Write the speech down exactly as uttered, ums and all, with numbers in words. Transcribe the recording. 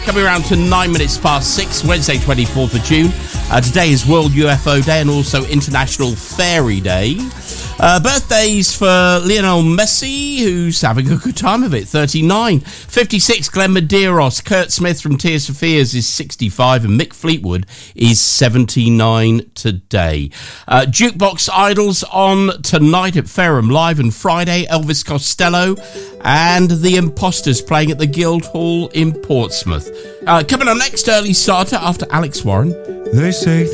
Coming around to nine minutes past six, Wednesday, twenty-fourth of June. Uh, today is World U F O Day and also International Fairy Day. Uh, birthdays for Lionel Messi, who's having a good time of it, thirty-nine. fifty-six, Glenn Medeiros. Kurt Smith from Tears for Fears is sixty-five, and Mick Fleetwood is seventy-nine today. Uh, Jukebox Idols on tonight at Fareham Live, and Friday, Elvis Costello and The Imposters playing at the Guildhall in Portsmouth. Uh, coming on next, early starter after Alex Warren. They say